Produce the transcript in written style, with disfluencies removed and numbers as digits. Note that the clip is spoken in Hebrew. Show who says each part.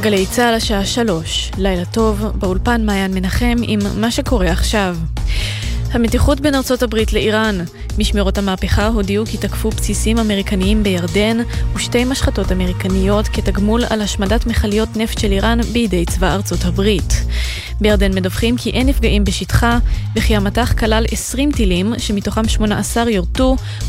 Speaker 1: גלי צהל השעה 3, לילה טוב, באולפן מעיין מנחם עם מה שקורה עכשיו. המתיחות בין ארצות הברית לאיראן. משמרות המהפכה הודיעו כי תקפו בסיסים אמריקניים בירדן ושתי משחטות אמריקניות כתגמול על השמדת מכליות נפט של איראן בידי צבא ארצות הברית. בירדן מדווחים כי אין נפגעים בשטחה וכי המטח כלל 20 טילים שמתוכם 18 יורטו